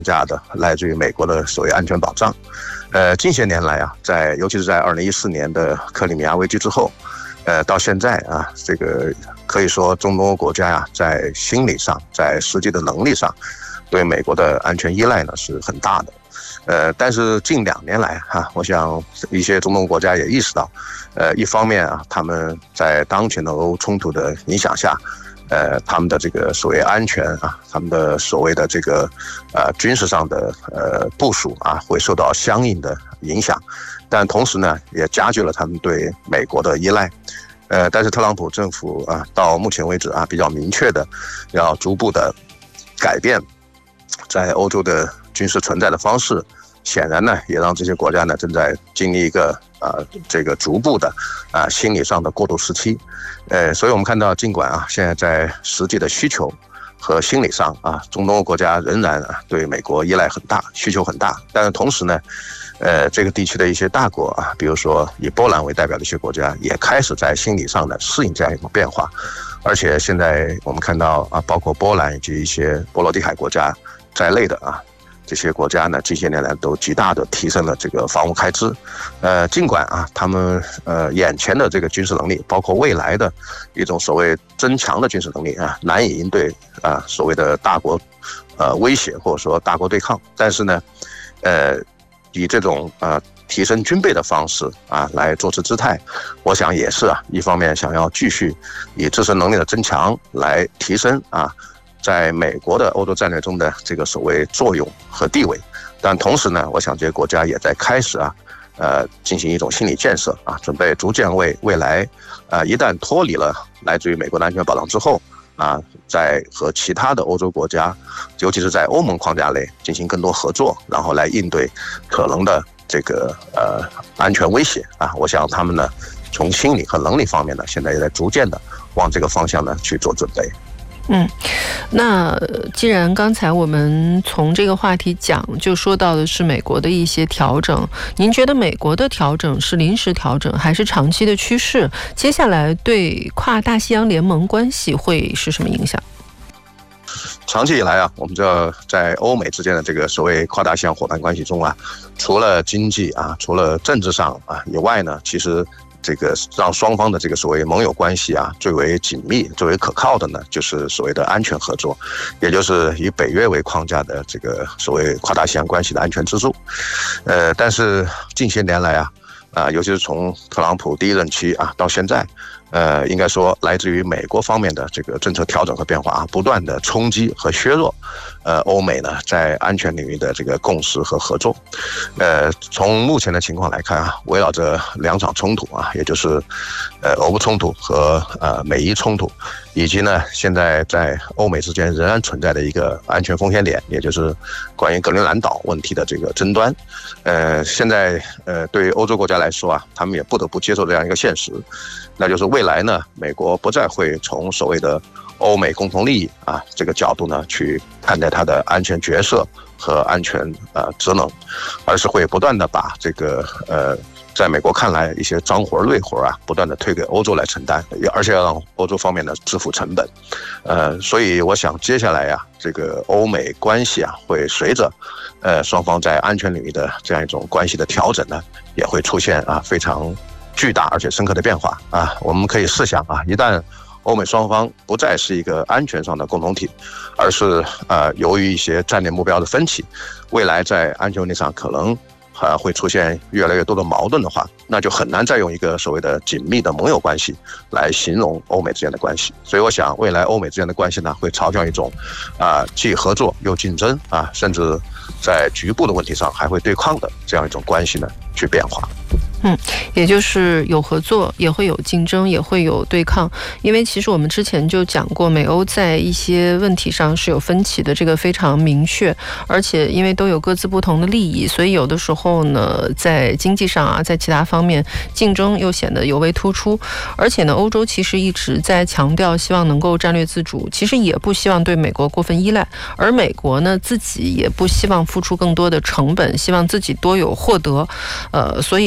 加的来自于美国的所谓安全保障。近些年来啊，尤其是在2014年的克里米亚危机之后，到现在啊，这个可以说中东欧国家呀，在心理上，在实际的能力上，对美国的安全依赖呢是很大的。但是近2年来我想一些中东国家也意识到，一方面啊，他们在当前的俄乌冲突的影响下，他们的这个所谓安全啊，他们的所谓的这个军事上的部署啊，会受到相应的影响，但同时呢，也加剧了他们对美国的依赖。但是特朗普政府啊，到目前为止啊，比较明确的要逐步的改变在欧洲的军事存在的方式，显然呢，也让这些国家呢正在经历一个这个逐步的心理上的过渡时期。所以我们看到，尽管啊现在在实际的需求和心理上啊，中东欧国家仍然对美国依赖很大，需求很大，但是同时呢，这个地区的一些大国啊，比如说以波兰为代表的一些国家，也开始在心理上的适应这样一种变化。而且现在我们看到啊，包括波兰以及一些波罗的海国家在内的这些国家呢，近些年来都极大的提升了这个防务开支。尽管啊，他们眼前的这个军事能力，包括未来的一种所谓增强的军事能力啊，难以应对所谓的大国威胁或者说大国对抗，但是呢，以这种提升军备的方式来做出姿态，我想也是一方面想要继续以自身能力的增强来提升在美国的欧洲战略中的这个所谓作用和地位。但同时呢，我想这些国家也在开始进行一种心理建设准备逐渐为未来一旦脱离了来自于美国的安全保障之后在和其他的欧洲国家，尤其是在欧盟框架内进行更多合作，然后来应对可能的这个安全威胁我想他们呢，从心理和能力方面呢，现在也在逐渐的往这个方向呢去做准备。 那既然刚才我们从这个话题讲，就说到的是美国的一些调整，您觉得美国的调整是临时调整还是长期的趋势？接下来对跨大西洋联盟关系会是什么影响？ 长期以来我们知道在欧美之间的这个所谓跨大西洋伙伴关系中除了经济除了政治上以外呢，其实这个让双方的这个所谓盟友关系最为紧密、最为可靠的呢，就是所谓的安全合作，也就是以北约为框架的这个所谓跨大西洋关系的安全支柱。但是近些年来尤其是从特朗普第一任期到现在，应该说来自于美国方面的这个政策调整和变化不断的冲击和削弱欧美呢在安全领域的这个共识和合作。从目前的情况来看围绕着2场冲突也就是俄乌冲突和美伊冲突，以及呢现在在欧美之间仍然存在的一个安全风险点，也就是关于格陵兰岛问题的这个争端。现在对于欧洲国家来说他们也不得不接受这样一个现实，那就是未来呢，美国不再会从所谓的欧美共同利益这个角度呢去看待它的安全角色和安全职能，而是会不断的把这个在美国看来一些脏活累活不断的推给欧洲来承担，而且要让欧洲方面呢支付成本。所以我想接下来这个欧美关系会随着双方在安全领域的这样一种关系的调整呢，也会出现非常巨大而且深刻的变化我们可以试想一旦欧美双方不再是一个安全上的共同体，而是由于一些战略目标的分歧，未来在安全问题上可能会出现越来越多的矛盾的话，那就很难再用一个所谓的紧密的盟友关系来形容欧美之间的关系。所以我想未来欧美之间的关系呢，会朝向一种既合作又竞争甚至在局部的问题上还会对抗的这样一种关系呢去变化。 也就是有合作，也会有竞争，也会有对抗。因为其实我们之前就讲过，美欧在一些问题上是有分歧的，这个非常明确。而且因为都有各自不同的利益，所以有的时候呢，在经济上在其他方面竞争又显得尤为突出。而且呢，欧洲其实一直在强调希望能够战略自主，其实也不希望对美国过分依赖。而美国呢，自己也不希望付出更多的成本，希望自己多有获得。所以呢，我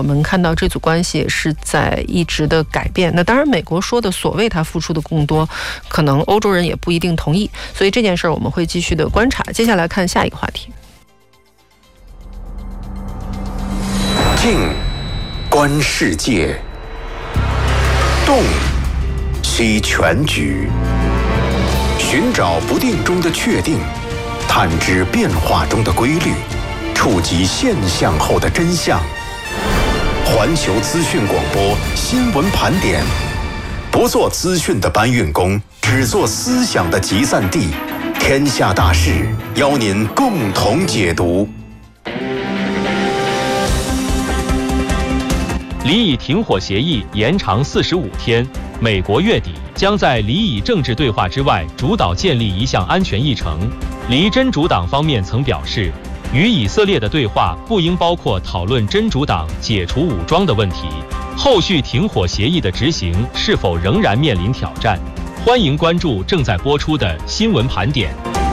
们看到这组关系也是在一直的改变。那当然美国说的所谓他付出的更多，可能欧洲人也不一定同意，所以这件事儿我们会继续的观察。接下来看下一个话题。 静观世界，动析全局，寻找不定中的确定，探知变化中的规律，触及现象后的真相。环球资讯广播新闻盘点，不做资讯的搬运工，只做思想的集散地。天下大事，邀您共同解读。 离以停火协议延长45天，美国月底将在离以政治对话之外主导建立一项安全议程。离真主党方面曾表示，与以色列的对话不应包括讨论真主党解除武装的问题。后续停火协议的执行是否仍然面临挑战？欢迎关注正在播出的新闻盘点。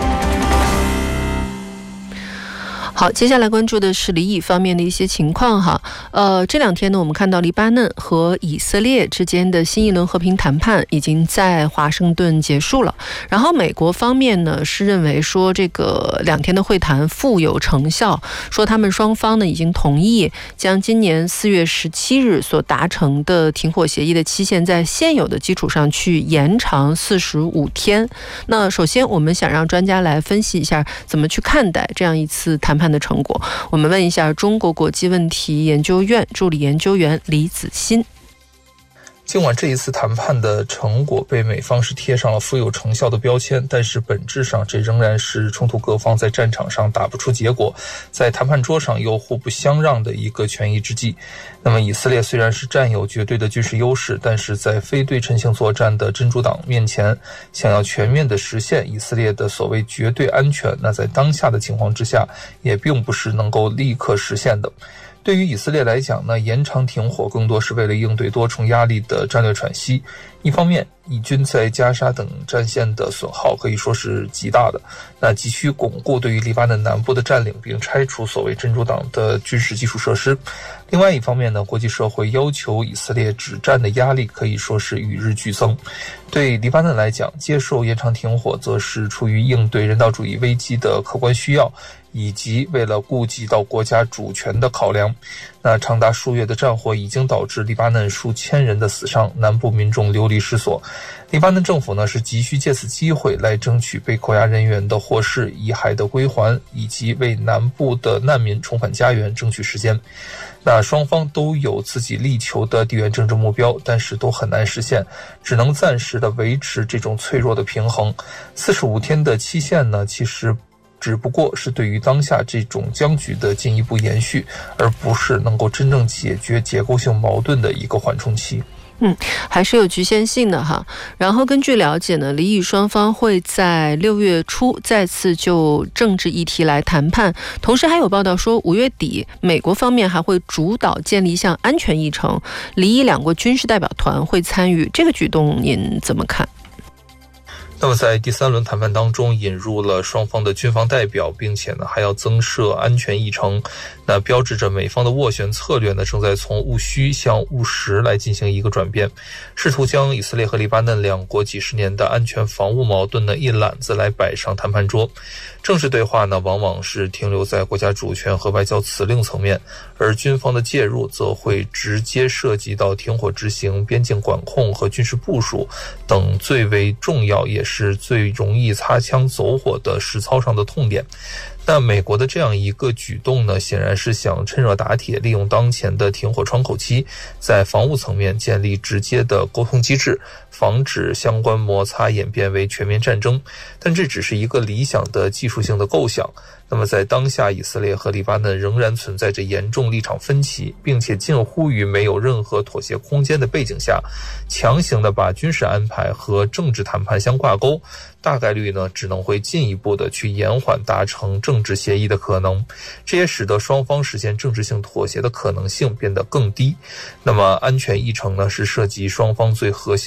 好，接下来关注的是离以方面的一些情况哈。这两天呢，我们看到黎巴嫩和以色列之间的新一轮和平谈判已经在华盛顿结束了。然后美国方面呢是认为说这个2天的会谈富有成效，说他们双方呢已经同意将今年4月17日所达成的停火协议的期限在现有的基础上去延长45天。那首先我们想让专家来分析一下怎么去看待这样一次谈判的成果。我们问一下中国国际问题研究院助理研究员李子欣。 尽管这一次谈判的成果被美方是贴上了富有成效的标签，但是本质上这仍然是冲突各方在战场上打不出结果，在谈判桌上又互不相让的一个权宜之计。那么以色列虽然是占有绝对的军事优势，但是在非对称性作战的真主党面前，想要全面的实现以色列的所谓绝对安全，那在当下的情况之下也并不是能够立刻实现的。对于以色列来讲呢，延长停火更多是为了应对多重压力的战略喘息。一方面，以军在加沙等战线的损耗可以说是极大的，那急需巩固对于黎巴嫩南部的占领，并拆除所谓真主党的军事基础设施。另外一方面呢，国际社会要求以色列止战的压力可以说是与日俱增。对黎巴嫩来讲，接受延长停火则是出于应对人道主义危机的客观需要，以及为了顾及到国家主权的考量。那长达数月的战火已经导致黎巴嫩数千人的死伤，南部民众流离失所。黎巴嫩政府呢是急需借此机会来争取被扣押人员的获释、遗骸的归还，以及为南部的难民重返家园争取时间。那双方都有自己力求的地缘政治目标，但是都很难实现，只能暂时的维持这种脆弱的平衡。45天的期限呢，其实只不过是对于当下这种僵局的进一步延续，而不是能够真正解决结构性矛盾的一个缓冲期。 还是有局限性的哈。然后根据了解呢，黎以双方会在6月初再次就政治议题来谈判，同时还有报道说5月底美国方面还会主导建立一项安全议程，黎以2国军事代表团会参与，这个举动您怎么看？ 那么在第3轮谈判当中引入了双方的军方代表，并且呢还要增设安全议程，那标志着美方的斡旋策略呢正在从务虚向务实来进行一个转变，试图将以色列和黎巴嫩2国几十年的安全防务矛盾呢一揽子来摆上谈判桌。正式对话呢往往是停留在国家主权和外交辞令层面，而军方的介入则会直接涉及到停火执行、边境管控和军事部署等最为重要也是最容易擦枪走火的实操上的痛点。那美国的这样一个举动呢，显然是想趁热打铁，利用当前的停火窗口期，在防务层面建立直接的沟通机制，防止相关摩擦演变为全面战争。但这只是一个理想的技术性的构想。那么在当下以色列和黎巴嫩仍然存在着严重立场分歧，并且近乎于没有任何妥协空间的背景下，强行的把军事安排和政治谈判相挂钩，大概率呢只能会进一步的去延缓达成政治协议的可能，这也使得双方实现政治性妥协的可能性变得更低。那么安全议程呢是涉及双方最核心的军事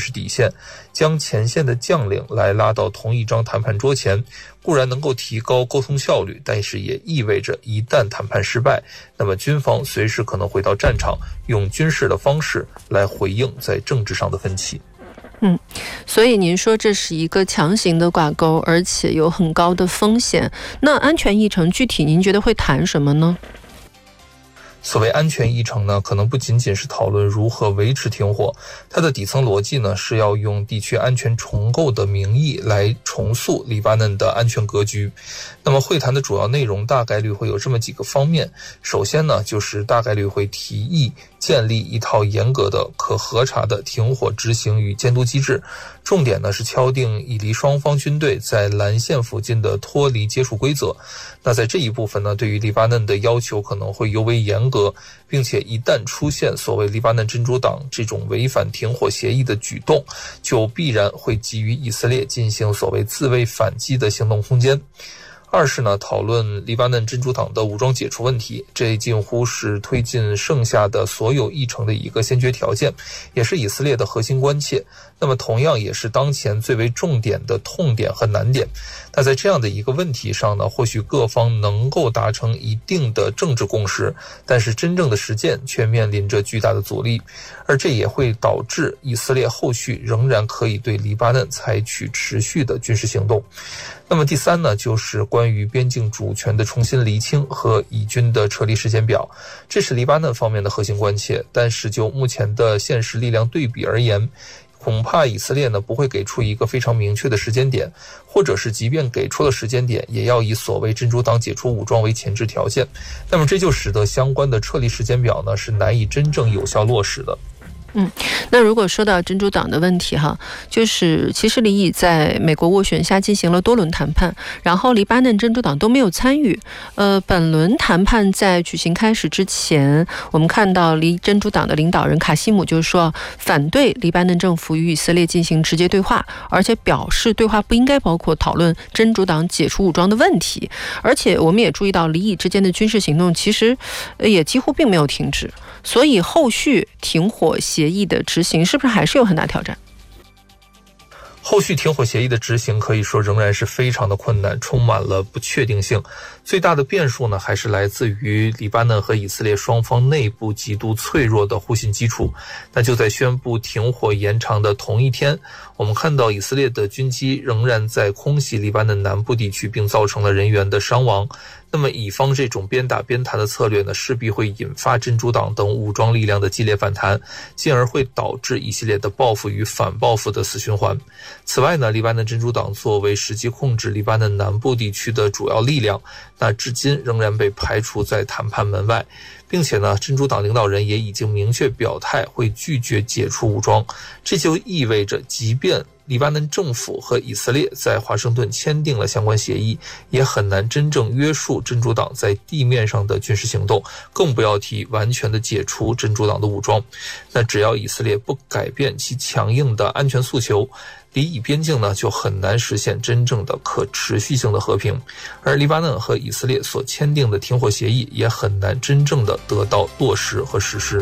事底线，将前线的将领来拉到同一张谈判桌前，固然能够提高沟通效率，但是也意味着一旦谈判失败，那么军方随时可能回到战场，用军事的方式来回应在政治上的分歧。 所以您说这是一个强行的挂钩，而且有很高的风险。那安全议程具体您觉得会谈什么呢？ 所谓安全议程呢，可能不仅仅是讨论如何维持停火，它的底层逻辑呢，是要用地区安全重构的名义来重塑黎巴嫩的安全格局。那么会谈的主要内容大概率会有这么几个方面。首先呢，就是大概率会提议建立一套严格的可核查的停火执行与监督机制，重点呢是敲定以黎双方军队在蓝线附近的脱离接触规则。那在这一部分呢，对于黎巴嫩的要求可能会尤为严格，并且一旦出现所谓黎巴嫩真主党这种违反停火协议的举动，就必然会给予以色列进行所谓自卫反击的行动空间。二是呢，讨论黎巴嫩真主党的武装解除问题，这近乎是推进剩下的所有议程的一个先决条件，也是以色列的核心关切。那么同样也是当前最为重点的痛点和难点。那在这样的一个问题上呢，或许各方能够达成一定的政治共识，但是真正的实践却面临着巨大的阻力，而这也会导致以色列后续仍然可以对黎巴嫩采取持续的军事行动。那么第三呢，就是关于边境主权的重新厘清和以军的撤离时间表，这是黎巴嫩方面的核心关切。但是就目前的现实力量对比而言，恐怕以色列呢不会给出一个非常明确的时间点，或者是即便给出了时间点，也要以所谓真主党解除武装为前置条件。那么这就使得相关的撤离时间表呢是难以真正有效落实的。 那如果说到真主党的问题哈，就是其实黎以在美国斡旋下进行了多轮谈判，然后黎巴嫩真主党都没有参与。本轮谈判在举行开始之前，我们看到黎真主党的领导人卡西姆就说反对黎巴嫩政府与以色列进行直接对话，而且表示对话不应该包括讨论真主党解除武装的问题。而且我们也注意到黎以之间的军事行动其实也几乎并没有停止，所以后续停火协议的执行是不是还是有很大挑战？ 后续停火协议的执行可以说仍然是非常的困难，充满了不确定性。最大的变数呢，还是来自于黎巴嫩和以色列双方内部极度脆弱的互信基础。那就在宣布停火延长的同一天，我们看到以色列的军机仍然在空袭黎巴嫩南部地区，并造成了人员的伤亡。那么以方这种边打边谈的策略呢，势必会引发真主党等武装力量的激烈反弹，进而会导致一系列的报复与反报复的死循环。此外呢，黎巴嫩真主党作为实际控制黎巴嫩南部地区的主要力量，那至今仍然被排除在谈判门外，并且呢，真主党领导人也已经明确表态会拒绝解除武装。这就意味着即便黎巴嫩政府和以色列在华盛顿签订了相关协议，也很难真正约束真主党在地面上的军事行动，更不要提完全的解除真主党的武装。那只要以色列不改变其强硬的安全诉求，黎以边境呢就很难实现真正的可持续性的和平，而黎巴嫩和以色列所签订的停火协议也很难真正的得到落实和实施。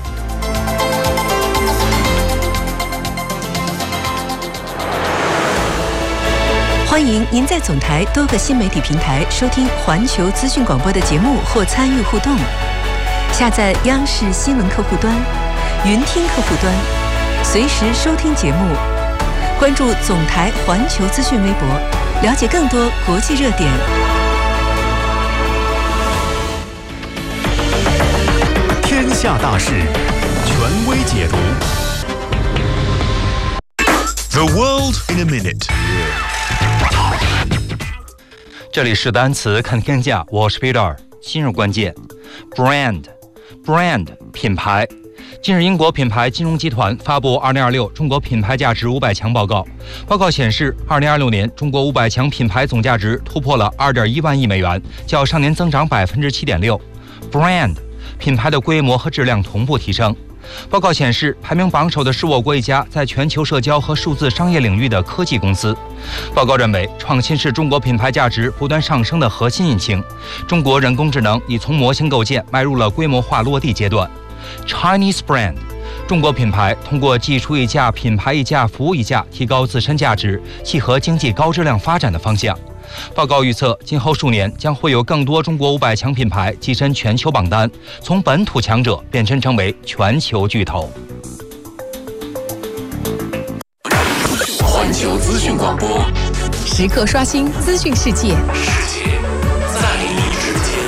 欢迎您在总台多个新媒体平台收听环球资讯广播的节目或参与互动。下载央视新闻客户端、云听客户端，随时收听节目。关注总台环球资讯微博，了解更多国际热点。 天下大事，权威解读。The world in a minute。 这里是单词看天下，我是 Peter。今日关键 brand 品牌。近日，英国品牌金融集团发布2026中国品牌价值500强报告。报告显示，2026年中国500强品牌总价值突破了2.1万亿美元，较上年增长7.6%。brand 品牌的规模和质量同步提升。报告显示，排名榜首的是我国一家在全球社交和数字商业领域的科技公司。报告认为，创新是中国品牌价值不断上升的核心引擎。中国人工智能已从模型构建迈入了规模化落地阶段。Chinese brand， 中国品牌通过技术溢价、品牌溢价、服务溢价，提高自身价值，契合经济高质量发展的方向。报告预测，今后数年将会有更多中国500强品牌跻身全球榜单，从本土强者变身成为全球巨头。 环球资讯广播， 时刻刷新资讯世界， 世界在你之间。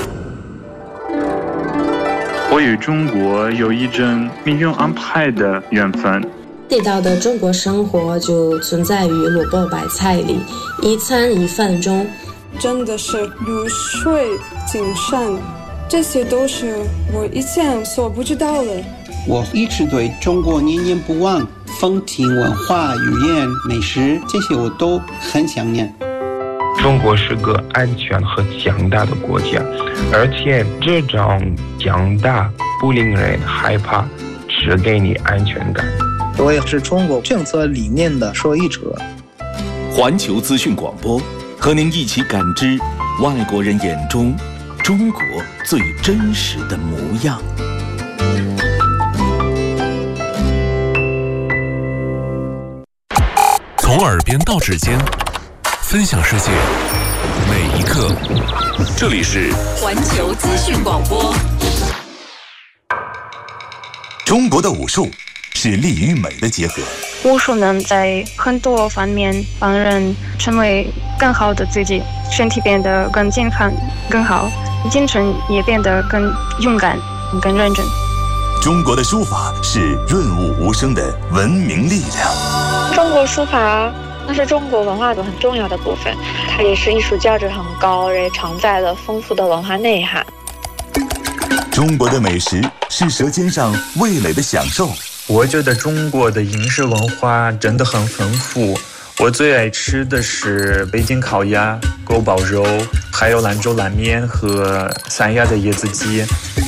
我与中国有一种命运安排的缘分。 地道的中国生活就存在于萝卜白菜里，一餐一饭中。 真的是如水精深，这些都是我以前所不知道的。 我一直对中国念念不忘，风情文化、语言、美食，这些我都很想念。 中国是个安全和强大的国家，而且这种强大不令人害怕，只给你安全感。 我也是中国政策理念的受益者。 环球资讯广播，和您一起感知外国人眼中中国最真实的模样。 从耳边到指尖，分享世界每一刻。这里是环球资讯广播。 中国的武术是力与美的结合。 武术能在很多方面帮人成为更好的自己，身体变得更健康、更好，精神也变得更勇敢、更认真。 中国的书法是润物无声的文明力量。 中国书法那是中国文化的很重要的部分，它也是艺术价值很高，也承载了丰富的文化内涵。 中国的美食是舌尖上味蕾的享受。 我觉得中国的饮食文化真的很丰富，我最爱吃的是北京烤鸭、锅包肉，还有兰州拉面和三亚的椰子鸡。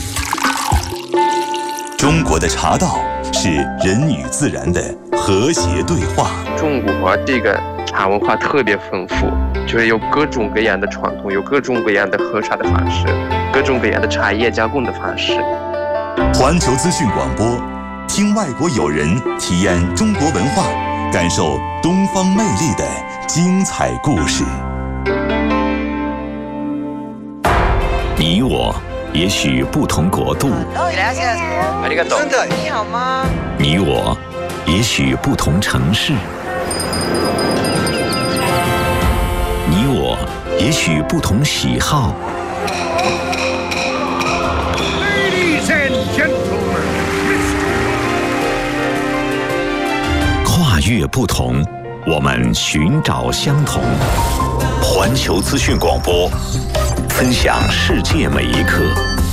中国的茶道是人与自然的和谐对话。 中国这个茶文化特别丰富，就是有各种各样的传统，有各种各样的喝茶的方式，各种各样的茶叶加工的方式。 环球资讯广播，听外国友人体验中国文化，感受东方魅力的精彩故事。你我也许不同国度， 真的你好吗？ 你我也许不同城市，你我也许不同喜好。 Ladies and gentlemen, 跨越不同，我们寻找相同。环球资讯广播，分享世界每一刻。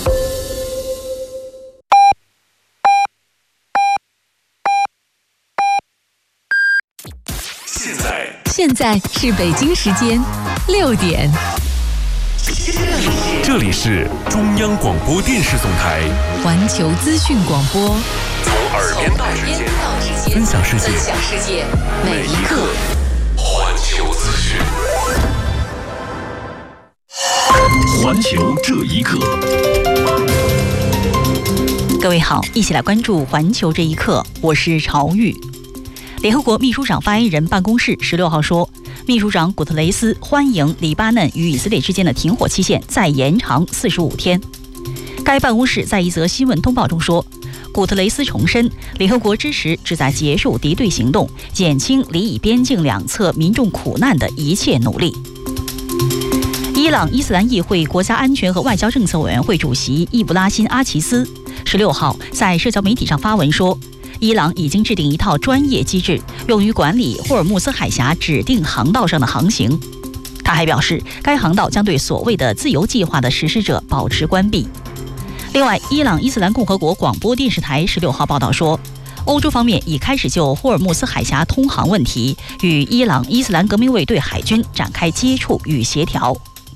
现在是北京时间6点。 这里是中央广播电视总台环球资讯广播， 从耳边到指尖，分享世界每一刻。 环球资讯， 环球这一刻。 各位好，一起来关注环球这一刻，我是朝玉。联合国秘书长发言人办公室16号说，秘书长古特雷斯欢迎黎巴嫩与以色列之间的停火期限再延长45天。该办公室在一则新闻通报中说，古特雷斯重申，联合国支持旨在结束敌对行动、减轻黎以边境两侧民众苦难的一切努力。伊朗伊斯兰议会国家安全和外交政策委员会主席易卜拉欣·阿齐斯16号在社交媒体上发文说，伊朗已经制定一套专业机制，用于管理霍尔木兹海峡指定航道上的航行。他还表示，该航道将对所谓的自由计划的实施者保持关闭。另外，伊朗伊斯兰共和国广播电视台16号报道说，欧洲方面已开始就霍尔木兹海峡通航问题与伊朗伊斯兰革命卫队海军展开接触与协调。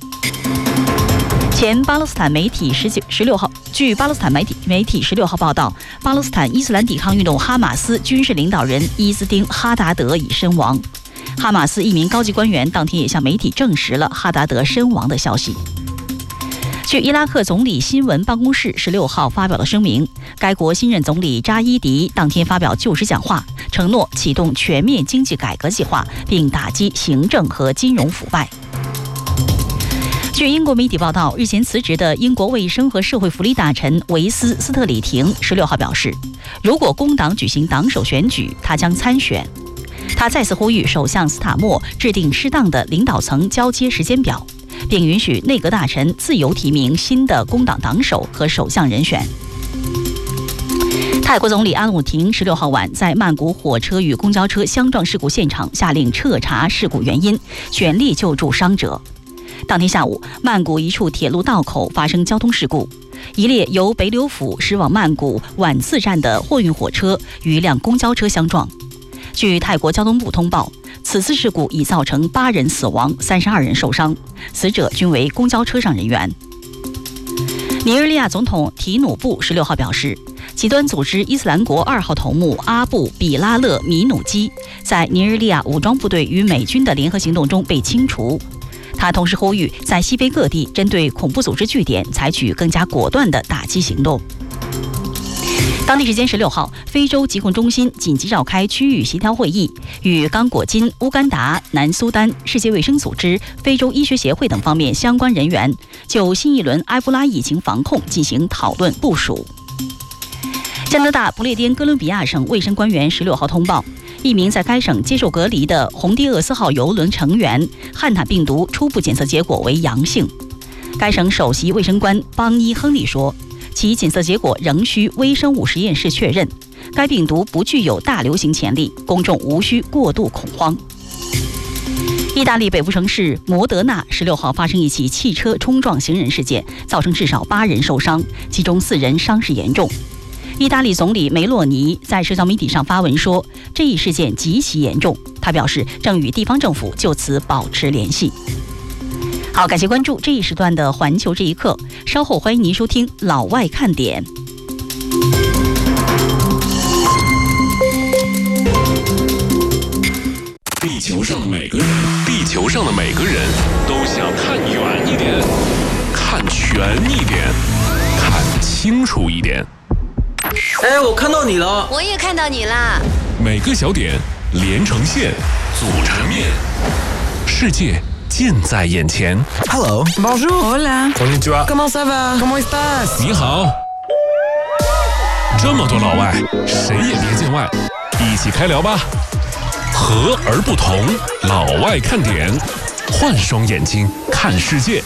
前巴勒斯坦媒体16号，据巴勒斯坦媒体16号报道，巴勒斯坦伊斯兰抵抗运动哈马斯军事领导人伊兹丁·哈达德已身亡。哈马斯一名高级官员当天也向媒体证实了哈达德身亡的消息。 据伊拉克总理新闻办公室16号发表的声明，该国新任总理扎伊迪当天发表就职讲话，承诺启动全面经济改革计划，并打击行政和金融腐败。据英国媒体报道，日前辞职的英国卫生和社会福利大臣维斯斯特里廷16号表示，如果工党举行党首选举，他将参选。他再次呼吁首相斯塔默制定适当的领导层交接时间表，并允许内阁大臣自由提名新的工党党首和首相人选。泰国总理阿努廷16号晚在曼谷火车与公交车相撞事故现场下令彻查事故原因，全力救助伤者。当天下午，曼谷一处铁路道口发生交通事故，一列由北柳府驶往曼谷晚次站的货运火车与一辆公交车相撞。据泰国交通部通报，此次事故已造成8人死亡，32人受伤，死者均为公交车上人员。尼日利亚总统提努布16号表示，极端组织伊斯兰国2号头目阿布比拉勒米努基在尼日利亚武装部队与美军的联合行动中被清除。他同时呼吁在西非各地针对恐怖组织据点采取更加果断的打击行动。当地时间16号，非洲疾控中心紧急召开区域协调会议，与刚果金、乌干达、南苏丹、世界卫生组织、非洲医学协会等方面相关人员就新一轮埃博拉疫情防控进行讨论部署。加拿大不列颠哥伦比亚省卫生官员16号通报，一名在该省接受隔离的红迪厄斯号邮轮成员汉塔病毒初步检测结果为阳性。该省首席卫生官邦伊·亨利说，其检测结果仍需微生物实验室确认，该病毒不具有大流行潜力，公众无需过度恐慌。意大利北部城市摩德纳16号发生一起汽车冲撞行人事件，造成至少8人受伤，其中4人伤势严重。意大利总理梅洛尼在社交媒体上发文说，这一事件极其严重，他表示正与地方政府就此保持联系。好，感谢关注这一时段的环球这一刻，稍后欢迎您收听老外看点。 地球上的每个人都想看远一点，看全一点，看清楚一点。 哎，我看到你了， 我也看到你啦。 每个小点连成线，组成面，世界近在眼前。 Hello, bonjour, hola, konnichiwa, comment ça va, comment estás？ 你好。这么多老外，谁也别见外，一起开聊吧。和而不同，老外看点，换双眼睛看世界。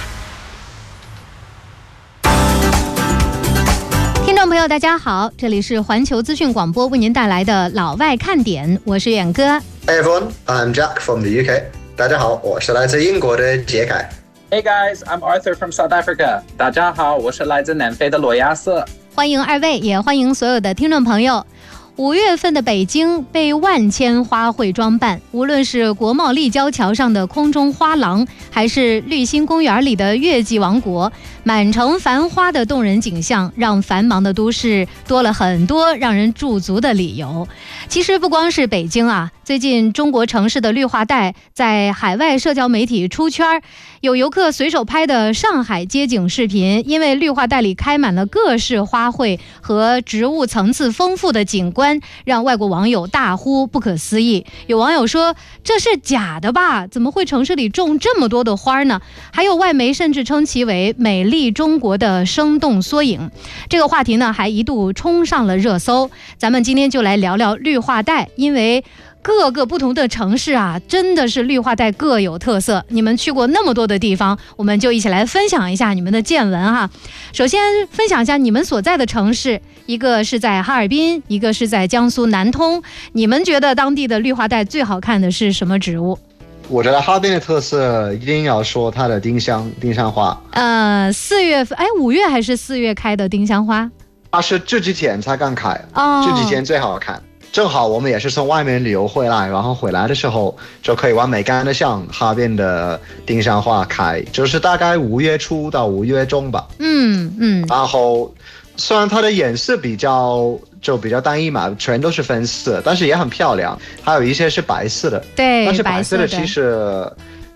听众朋友，大家好，这里是环球资讯广播为您带来的老外看点，我是远哥。 Hey everyone, I'm Jack from the UK. 大家好，我是来自英国的杰凯。 Hey guys, I'm Arthur from South Africa. 大家好，我是来自南非的罗亚瑟。 欢迎二位，也欢迎所有的听众朋友。5月份的北京被万千花卉装扮，无论是国贸立交桥上的空中花廊，还是绿心公园里的月季王国，满城繁花的动人景象，让繁忙的都市多了很多让人驻足的理由。其实不光是北京啊，最近中国城市的绿化带在海外社交媒体出圈，有游客随手拍的上海街景视频，因为绿化带里开满了各式花卉和植物层次丰富的景观，让外国网友大呼不可思议。有网友说，这是假的吧？怎么会城市里种这么多的花呢？还有外媒甚至称其为美丽中国的生动缩影。这个话题呢，还一度冲上了热搜。咱们今天就来聊聊绿化带，因为各个不同的城市啊，真的是绿化带各有特色。你们去过那么多的地方，我们就一起来分享一下你们的见闻哈。首先分享一下你们所在的城市，一个是在哈尔滨，一个是在江苏南通。你们觉得当地的绿化带最好看的是什么植物？ 我觉得哈尔滨的特色一定要说它的丁香花。 4月份，5月还是4月开的丁香花？ 它是这几天才刚开， 这几天最好看。正好我们也是从外面旅游回来，然后回来的时候就可以完美看得上哈尔滨的丁香花开，就是大概5月初到5月中吧。然后虽然它的颜色比较单一嘛，全都是粉色，但是也很漂亮。还有一些是白色的， 对， 但是白色的其实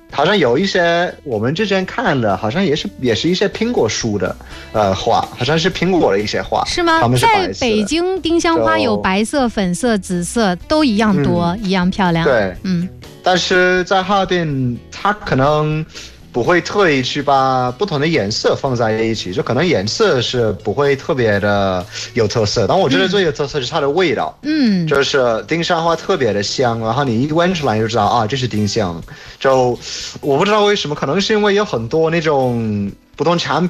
好像有一些我们之前看的，好像也是一些苹果树的花，好像是苹果的一些花， 是吗？在北京丁香花有白色、粉色、紫色，都一样多，一样漂亮。 对，但是在哈尔滨，它可能不会特意去把不同的颜色放在一起，就可能颜色是不会特别的有特色，但我觉得最有特色是它的味道，就是丁香花特别的香，然后你一闻出来就知道啊，这是丁香。就我不知道为什么，可能是因为有很多那种不同产